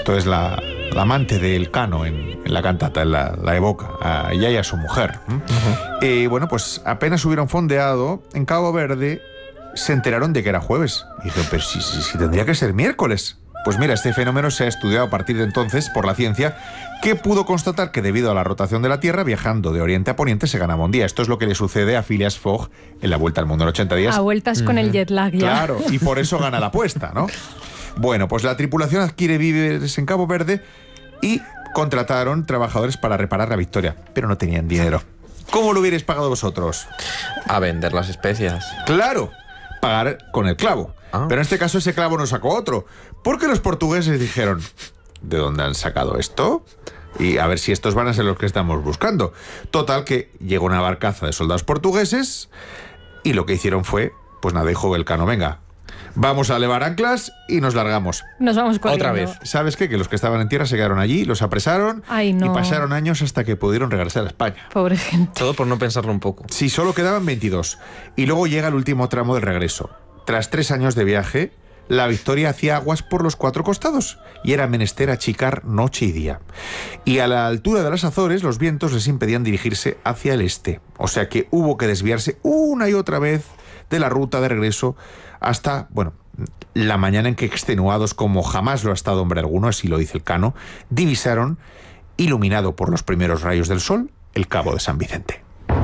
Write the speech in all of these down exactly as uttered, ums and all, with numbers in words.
Esto es la, la amante del Cano en, en la cantata, en la, la evoca, a ella y a su mujer. ¿Mm? Uh-huh. Y bueno, pues apenas hubieron fondeado en Cabo Verde, se enteraron de que era jueves. Y dijeron, pero si, si, si tendría que ser miércoles. Pues mira, este fenómeno se ha estudiado a partir de entonces por la ciencia, que pudo constatar que debido a la rotación de la Tierra, viajando de oriente a poniente se ganaba un día. Esto es lo que le sucede a Phileas Fogg en la Vuelta al Mundo en ochenta días. A vueltas con mm. el jet lag ya. Claro, y por eso gana la apuesta, ¿no? Bueno, pues la tripulación adquiere víveres en Cabo Verde y contrataron trabajadores para reparar la Victoria, pero no tenían dinero. ¿Cómo lo hubierais pagado vosotros? A vender las especias. ¡Claro! Pagar con el clavo. Ah. Pero en este caso ese clavo no sacó otro, porque los portugueses dijeron, ¿de dónde han sacado esto? Y a ver si estos van a ser los que estamos buscando. Total, que llegó una barcaza de soldados portugueses y lo que hicieron fue, pues nada, dijo el Cano, venga, vamos a levar anclas y nos largamos. Nos vamos corriendo. Otra vez. ¿Sabes qué? Que los que estaban en tierra se quedaron allí, los apresaron. Ay, no. Y pasaron años hasta que pudieron regresar a España. Pobre gente. Todo por no pensarlo un poco. Sí, solo quedaban veintidós. Y luego llega el último tramo del regreso. Tras tres años de viaje, la Victoria hacía aguas por los cuatro costados y era menester achicar noche y día. Y a la altura de las Azores, los vientos les impedían dirigirse hacia el este. O sea que hubo que desviarse una y otra vez de la ruta de regreso hasta, bueno, la mañana en que, extenuados como jamás lo ha estado hombre alguno, así lo dice el Cano, divisaron, iluminado por los primeros rayos del sol, el Cabo de San Vicente.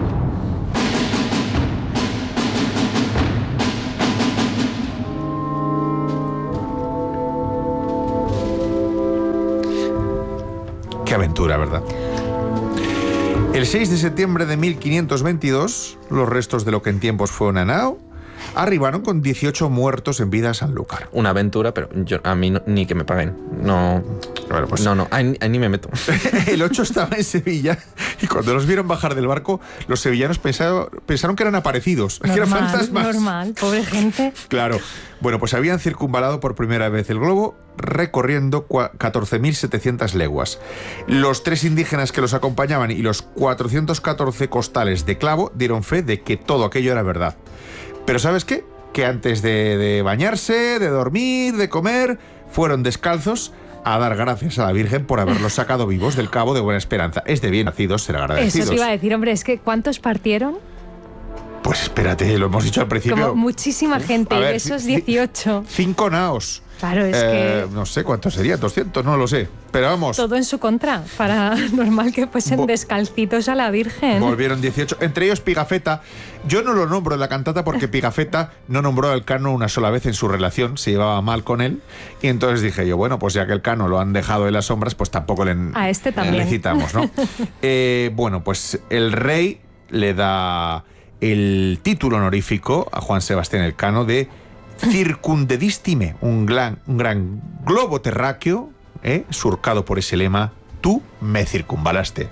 Qué aventura, ¿verdad? El seis de septiembre de mil quinientos veintidós, los restos de lo que en tiempos fue una nao arribaron con dieciocho muertos en vida a Sanlúcar. Una aventura, pero yo, a mí no, ni que me paguen. No, bueno, pues, no, no, ahí, ahí ni me meto. El ocho estaba en Sevilla y cuando los vieron bajar del barco, los sevillanos pensaron, pensaron que eran aparecidos, normal, que eran fantasmas. Normal, pobre gente. Claro. Bueno, pues habían circunvalado por primera vez el globo, recorriendo catorce mil setecientas leguas. Los tres indígenas que los acompañaban y los cuatrocientos catorce costales de clavo dieron fe de que todo aquello era verdad. Pero ¿sabes qué? Que antes de, de bañarse, de dormir, de comer, fueron descalzos a dar gracias a la Virgen por haberlos sacado vivos del Cabo de Buena Esperanza. Es de bien nacidos ser agradecidos. Eso te iba a decir, hombre, es que ¿cuántos partieron? Pues espérate, lo hemos dicho al principio. Como muchísima gente, ver, de esos dieciocho. Cinco naos. Claro, es eh, que... No sé cuántos sería, doscientos, no lo sé. Pero vamos... Todo en su contra, para normal que fuesen Vo- descalcitos a la Virgen. Volvieron dieciocho, entre ellos Pigafetta. Yo no lo nombro en la cantata porque Pigafetta no nombró al Cano una sola vez en su relación, se llevaba mal con él. Y entonces dije yo, bueno, pues ya que el Cano lo han dejado en las sombras, pues tampoco le, a este también. le citamos, ¿no? eh, bueno, pues el rey le da el título honorífico a Juan Sebastián Elcano de Circundedistime, un gran, un gran globo terráqueo, ¿eh? surcado por ese lema, tú me circunvalaste.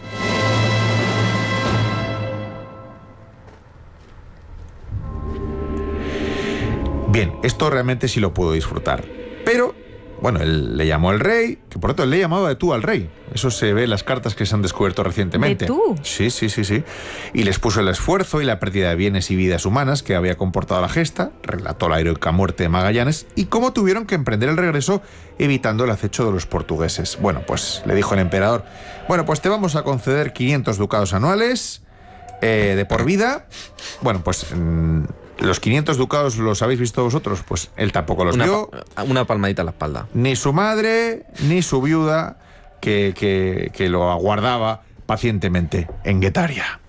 Bien, esto realmente sí lo puedo disfrutar, pero bueno, él le llamó al rey, que por otro él le llamaba de tú al rey. Eso se ve en las cartas que se han descubierto recientemente. ¿De tú? Sí, sí, sí, sí. Y les puso el esfuerzo y la pérdida de bienes y vidas humanas que había comportado la gesta, relató la heroica muerte de Magallanes y cómo tuvieron que emprender el regreso evitando el acecho de los portugueses. Bueno, pues le dijo el emperador, bueno, pues te vamos a conceder quinientos ducados anuales eh, de por vida. Bueno, pues... Mmm, ¿los quinientos ducados los habéis visto vosotros? Pues él tampoco los una, vio. Una palmadita a la espalda. Ni su madre, ni su viuda, que, que, que lo aguardaba pacientemente en Guetaria.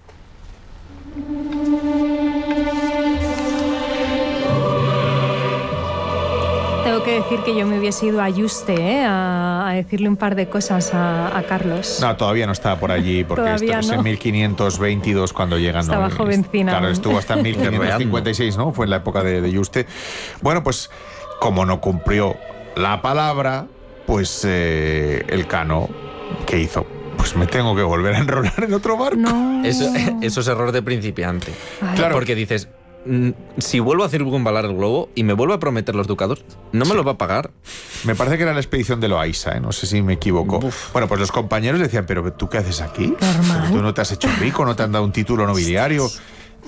Tengo que decir que yo me hubiese ido a Yuste, ¿eh? a, a decirle un par de cosas a, a Carlos. No, todavía no estaba por allí, porque esto es no. en mil quinientos veintidós cuando llegan. Estaba ¿no? jovencina. Claro, estuvo hasta mil quinientos cincuenta y seis, ¿no? Fue en la época de, de Yuste. Bueno, pues como no cumplió la palabra, pues eh, el Cano, ¿qué hizo? Pues me tengo que volver a enrolar en otro barco. No. Eso, eso es error de principiante. Ay. Claro. Porque dices, si vuelvo a circunvalar el globo y me vuelvo a prometer los ducados, ¿no me los va a pagar? Me parece que era la expedición de Loaiza, ¿eh? No sé si me equivoco. Uf. Bueno, pues los compañeros decían, pero ¿tú qué haces aquí? Normal. ¿Tú no te has hecho rico? ¿No te han dado un título nobiliario?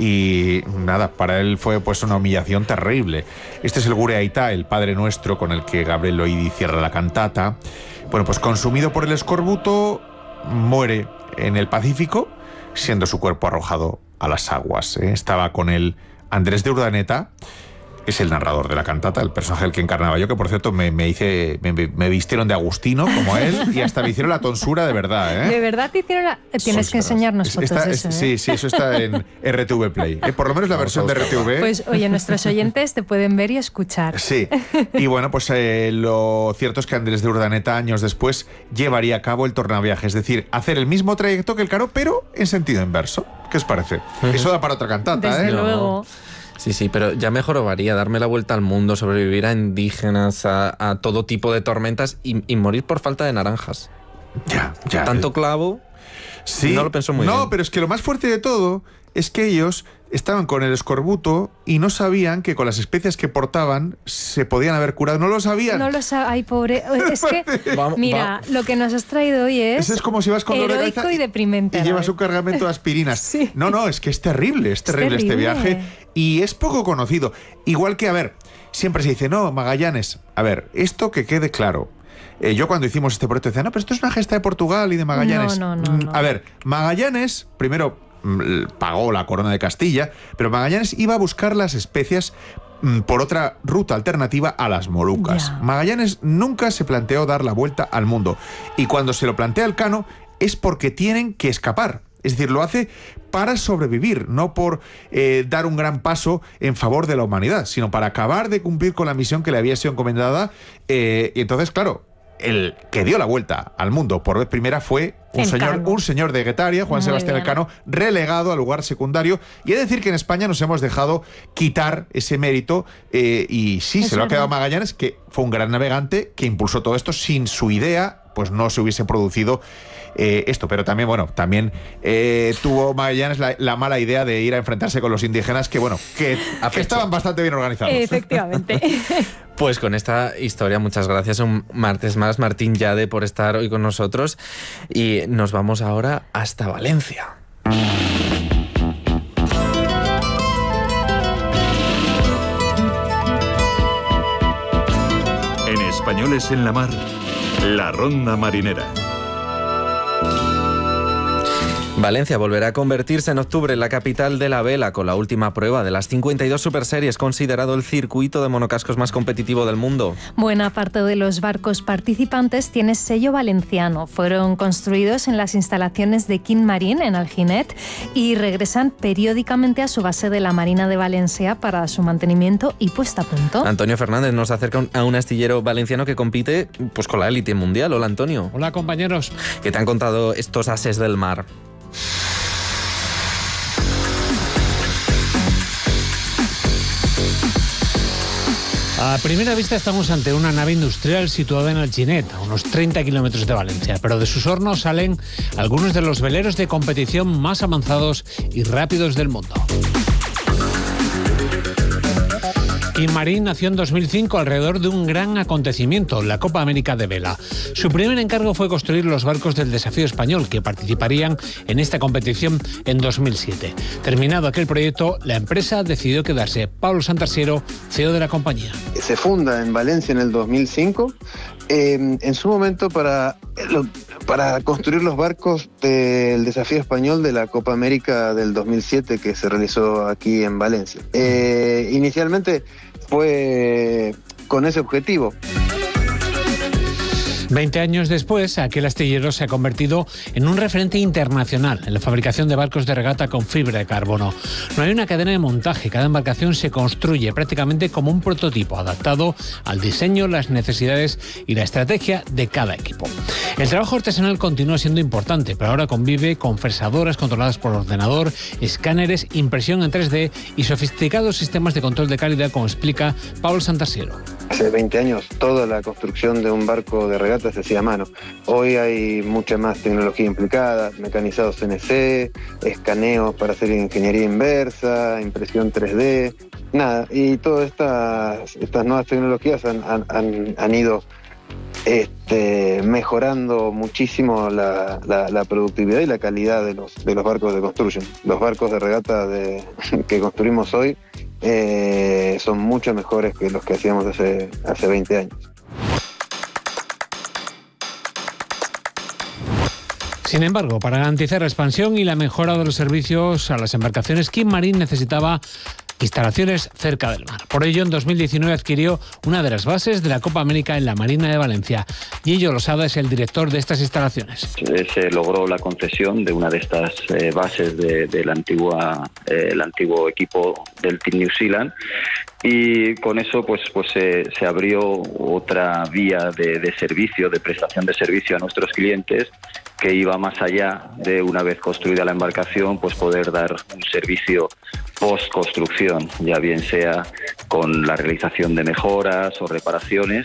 y nada, para él fue pues una humillación terrible. Este es el Gure Aitá, el Padre Nuestro con el que Gabriel Loidi cierra la cantata. Bueno, pues consumido por el escorbuto, muere en el Pacífico, siendo su cuerpo arrojado a las aguas. ¿eh? Estaba con él Andrés de Urdaneta, es el narrador de la cantata, el personaje el que encarnaba yo, que por cierto me, me hice me, me vistieron de Agustino como él y hasta me hicieron la tonsura de verdad. ¿eh? De verdad te hicieron la... Tienes Son, que enseñarnos es, fotos está, de es, eso. ¿eh? Sí, sí, eso está en R T V Play. ¿eh? Por lo menos la versión de R T V. Pues oye, nuestros oyentes te pueden ver y escuchar. Sí, y bueno, pues eh, lo cierto es que Andrés de Urdaneta años después llevaría a cabo el tornaviaje, es decir, hacer el mismo trayecto que el Caro, pero en sentido inverso. ¿Qué os parece? Eso da para otra cantata, Desde ¿eh? luego. Sí, sí, pero ya me jorobaría darme la vuelta al mundo, sobrevivir a indígenas, a, a todo tipo de tormentas y, y morir por falta de naranjas. Ya, ya. Tanto clavo, Sí, no lo pensó muy no, bien. pero es que lo más fuerte de todo es que ellos estaban con el escorbuto y no sabían que con las especias que portaban se podían haber curado. No lo sabían. No lo sabes. Ay, pobre. Es que, Vamos, mira, lo que nos has traído hoy es, Eso es como si vas con dolor de heroico cabeza y deprimente. y a la llevas vez. un cargamento de aspirinas. Sí. No, no, es que es terrible, es terrible, este terrible. viaje y es poco conocido. Igual que, a ver, siempre se dice, no, Magallanes. A ver, esto que quede claro. Eh, yo cuando hicimos este proyecto decía, no, pero esto es una gesta de Portugal y de Magallanes. No, no, no, Mm, no. A ver, Magallanes, primero mm, pagó la corona de Castilla, pero Magallanes iba a buscar las especias mm, por otra ruta alternativa a las Molucas. Ya. Magallanes nunca se planteó dar la vuelta al mundo. Y cuando se lo plantea Elcano es porque tienen que escapar. Es decir, lo hace para sobrevivir, no por eh, dar un gran paso en favor de la humanidad, sino para acabar de cumplir con la misión que le había sido encomendada. Eh, y entonces, claro, el que dio la vuelta al mundo por vez primera fue un Elcano. señor, un señor de Guetaria, Juan Muy Sebastián bien. Elcano, relegado al lugar secundario. Y he de decir que en España nos hemos dejado quitar ese mérito eh, y sí, Es se lo ha verdad. quedado Magallanes, que fue un gran navegante que impulsó todo esto. Sin su idea, pues no se hubiese producido eh, esto. Pero también, bueno, también eh, tuvo Magallanes la, la mala idea de ir a enfrentarse con los indígenas, que bueno, que, que estaban bastante bien organizados. Efectivamente. Pues con esta historia, muchas gracias un martes más, Martín Yade, por estar hoy con nosotros. Y nos vamos ahora hasta Valencia. En Españoles en la Mar, la Ronda Marinera. Valencia volverá a convertirse en octubre en la capital de la vela con la última prueba de las cincuenta y dos Superseries, considerado el circuito de monocascos más competitivo del mundo. Buena parte de los barcos participantes tiene sello valenciano. Fueron construidos en las instalaciones de Quim Marín, en Alginet, y regresan periódicamente a su base de la Marina de Valencia para su mantenimiento y puesta a punto. Antonio Fernández nos acerca a un astillero valenciano que compite pues con la élite mundial. Hola, Antonio. Hola, compañeros. ¿Qué te han contado estos ases del mar? A primera vista estamos ante una nave industrial situada en Alginet, a unos treinta kilómetros de Valencia, pero de sus hornos salen algunos de los veleros de competición más avanzados y rápidos del mundo. Quim Marín nació en dos mil cinco alrededor de un gran acontecimiento, la Copa América de Vela. Su primer encargo fue construir los barcos del Desafío Español, que participarían en esta competición en dos mil siete. Terminado aquel proyecto, la empresa decidió quedarse. Pablo Santarsiero, C E O de la compañía. Se funda en Valencia en el dos mil cinco, eh, en su momento para, para construir los barcos del Desafío Español de la Copa América del dos mil siete, que se realizó aquí en Valencia. Eh, inicialmente fue con ese objetivo. Veinte años después, aquel astillero se ha convertido en un referente internacional en la fabricación de barcos de regata con fibra de carbono. No hay una cadena de montaje, cada embarcación se construye prácticamente como un prototipo adaptado al diseño, las necesidades y la estrategia de cada equipo. El trabajo artesanal continúa siendo importante, pero ahora convive con fresadoras controladas por ordenador, escáneres, impresión en tres D y sofisticados sistemas de control de calidad, como explica Pablo Santarsiero. Hace veinte años toda la construcción de un barco de regata se hacía a mano. Hoy hay mucha más tecnología implicada, mecanizados C N C, escaneos para hacer ingeniería inversa, impresión tres D, nada. Y todas estas, estas nuevas tecnologías han, han, han, han ido este, mejorando muchísimo la, la, la productividad y la calidad de los, de los barcos de construcción. Los barcos de regata de, que construimos hoy eh, son mucho mejores que los que hacíamos hace, hace veinte años. Sin embargo, para garantizar la expansión y la mejora de los servicios a las embarcaciones, King Marine necesitaba instalaciones cerca del mar. Por ello, en dos mil diecinueve adquirió una de las bases de la Copa América en la Marina de Valencia. Gillo Losada es el director de estas instalaciones. Se logró la concesión de una de estas eh, bases del de, de la antigua, eh, el antiguo equipo del Team New Zealand, y con eso pues, pues eh, se abrió otra vía de, de servicio, de prestación de servicio a nuestros clientes, que iba más allá de, una vez construida la embarcación, pues poder dar un servicio post-construcción, ya bien sea con la realización de mejoras o reparaciones.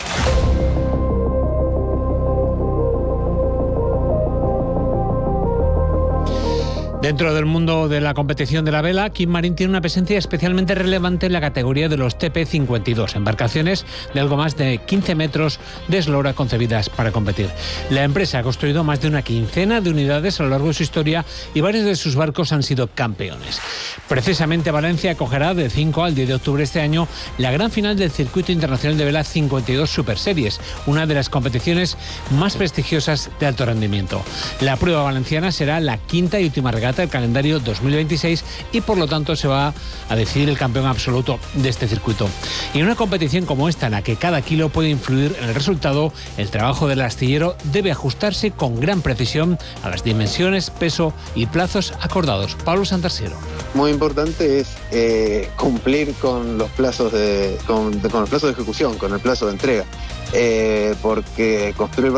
Dentro del mundo de la competición de la vela, King Marine tiene una presencia especialmente relevante en la categoría de los T P cincuenta y dos, embarcaciones de algo más de quince metros de eslora concebidas para competir. La empresa ha construido más de una quincena de unidades a lo largo de su historia y varios de sus barcos han sido campeones. Precisamente Valencia acogerá del cinco al diez de octubre de este año la gran final del Circuito Internacional de Vela cincuenta y dos Super Series, una de las competiciones más prestigiosas de alto rendimiento. La prueba valenciana será la quinta y última regata del calendario dos mil veintiséis y por lo tanto se va a decidir el campeón absoluto de este circuito. Y en una competición como esta, en la que cada kilo puede influir en el resultado, el trabajo del astillero debe ajustarse con gran precisión a las dimensiones, peso y plazos acordados. Pablo Santarsiero. Muy importante es eh, cumplir con los plazos de con, con los plazos de ejecución, con el plazo de entrega, eh, porque construir